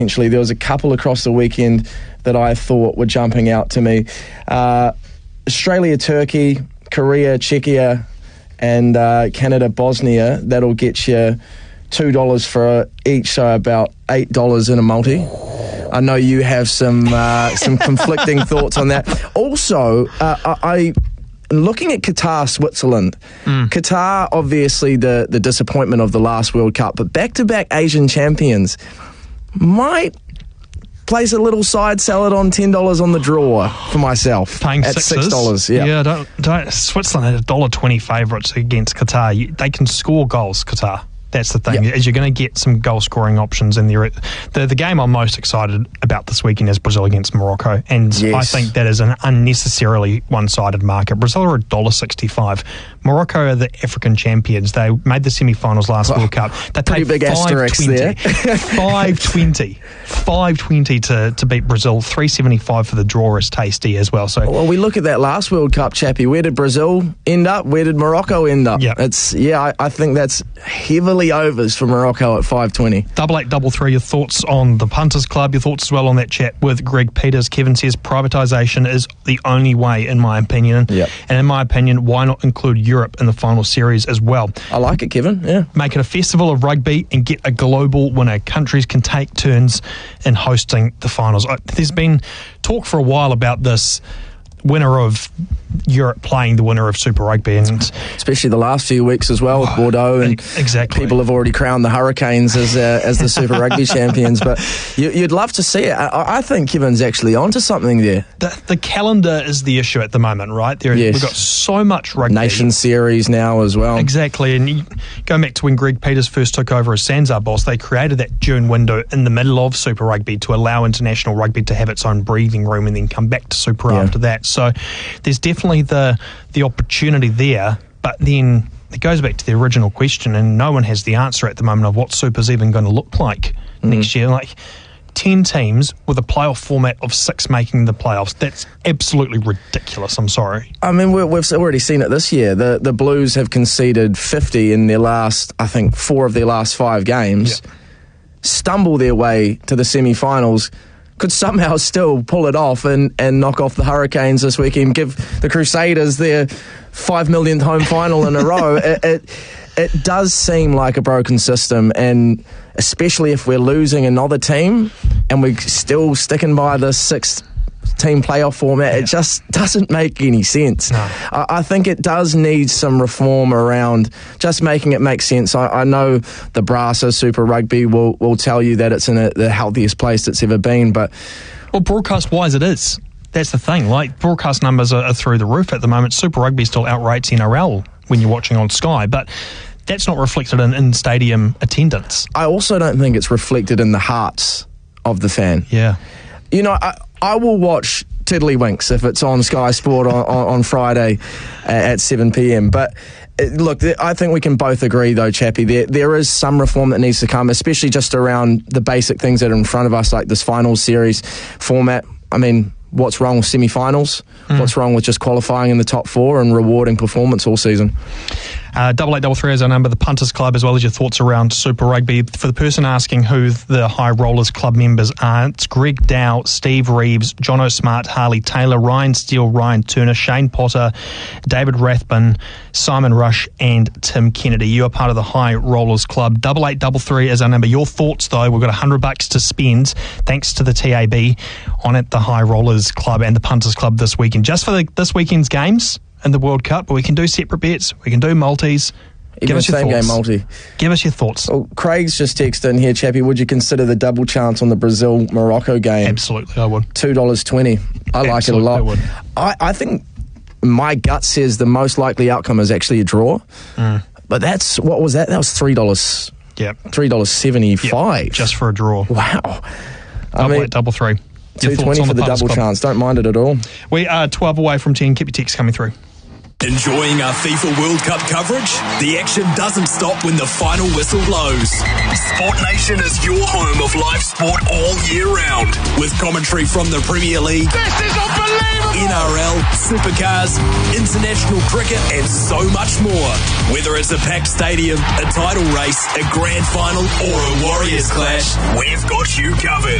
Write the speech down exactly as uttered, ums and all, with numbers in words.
Actually, there was a couple across the weekend that I thought were jumping out to me. Uh, Australia, Turkey, Korea, Czechia, and uh, Canada, Bosnia. That'll get you two dollars for each, so about eight dollars in a multi. I know you have some uh, some conflicting thoughts on that. Also, uh, I, I looking at Qatar, Switzerland. Mm. Qatar, obviously the the disappointment of the last World Cup, but back-to-back Asian champions might place a little side salad on ten dollars on the draw for myself. Paying at sixes. six dollars. Yeah, yeah. Don't, don't, Switzerland are one dollar twenty favourites against Qatar. You, they can score goals, Qatar. That's the thing, yep. is you're going to get some goal-scoring options in there. The, the game I'm most excited about this weekend is Brazil against Morocco, and yes. I think that is an unnecessarily one-sided market. Brazil are one dollar sixty-five. Morocco are the African champions. They made the semi-finals last oh, World Cup. They pretty big asterisk there. five twenty five twenty to, to beat Brazil. three seventy-five for the draw is tasty as well. So, well, we look at that last World Cup, Chappie. Where did Brazil end up? Where did Morocco end up? Yep. It's yeah, I, I think that's heavily overs for Morocco at five twenty. Double eight, double three. Your thoughts on the Punters Club? Your thoughts as well on that chat with Greg Peters. Kevin says privatisation is the only way, in my opinion. Yep. And in my opinion, why not include Europe in the final series as well? I like it, Kevin. Yeah. Make it a festival of rugby and get a global winner. Countries can take turns in hosting the finals. There's been talk for a while about this winner of Europe playing the winner of Super Rugby, and especially the last few weeks as well with Bordeaux, and exactly. people have already crowned the Hurricanes as uh, as the Super Rugby champions. But you, you'd love to see it. I, I think Kevin's actually onto something there. The, the calendar is the issue at the moment, right? There, yes. We've got so much rugby. Nation Series now as well. Exactly, and you, going back to when Greg Peters first took over as Sanzar boss, they created that June window in the middle of Super Rugby to allow international rugby to have its own breathing room and then come back to Super yeah. after that. So there's definitely the the opportunity there, but then it goes back to the original question, and no one has the answer at the moment of what Super's even going to look like mm. next year. Like ten teams with a playoff format of six making the playoffs. That's absolutely ridiculous. I'm sorry. I mean, we've already seen it this year. The the Blues have conceded fifty in their last, I think, four of their last five games. Yep. Stumble their way to the semi-finals. Could somehow still pull it off and, and knock off the Hurricanes this weekend, give the Crusaders their five millionth home final in a row. It, it it does seem like a broken system, and especially if we're losing another team and we're still sticking by the sixth team playoff format, yeah. it just doesn't make any sense. No. I, I think it does need some reform around just making it make sense. I, I know the brass of Super Rugby will, will tell you that it's in a, the healthiest place it's ever been, but well, broadcast-wise it is. That's the thing. Like, broadcast numbers are, are through the roof at the moment. Super Rugby still outrates N R L when you're watching on Sky, but that's not reflected in, in stadium attendance. I also don't think it's reflected in the hearts of the fan. Yeah. You know, I, I will watch Tiddlywinks if it's on Sky Sport on, on, on Friday at seven p.m. But uh, look, I think we can both agree, though, Chappie, there there is some reform that needs to come, especially just around the basic things that are in front of us, like this finals series format. I mean, what's wrong with semi-finals? Mm. What's wrong with just qualifying in the top four and rewarding performance all season? Uh, double eight double three is our number, the Punters Club, as well as your thoughts around Super Rugby. For the person asking who the High Rollers Club members are, it's Greg Dow, Steve Reeves, John O'Smart, Harley Taylor, Ryan Steele, Ryan Turner, Shane Potter, David Rathbun, Simon Rush, and Tim Kennedy. You are part of the High Rollers Club. Double eight double three is our number. Your thoughts, though, we've got a hundred bucks to spend, thanks to the T A B, on at the High Rollers Club and the Punters Club this weekend. Just for the, this weekend's games in the World Cup, but we can do separate bets, we can do multis. Even Give us your same thoughts. game multi. Give us your thoughts. Well, Craig's just texted in here, Chappie. Would you consider the double chance on the Brazil-Morocco game? Absolutely, I would. two dollars twenty. I like Absolutely, it a lot. I would. I, I think my gut says the most likely outcome is actually a draw. Mm. But that's, what was that? That was three dollars. Yep. three dollars seventy-five. Yep, just for a draw. Wow. Double I mean, eight, double three. two twenty for the double Club. chance. Don't mind it at all. We are twelve away from ten. Keep your texts coming through. Enjoying our FIFA World Cup coverage? The action doesn't stop when the final whistle blows. Sport Nation is your home of live sport all year round, with commentary from the Premier League, this is unbelievable, N R L, Supercars, international cricket, and so much more. Whether it's a packed stadium, a title race, a grand final, or a Warriors clash, we've got you covered.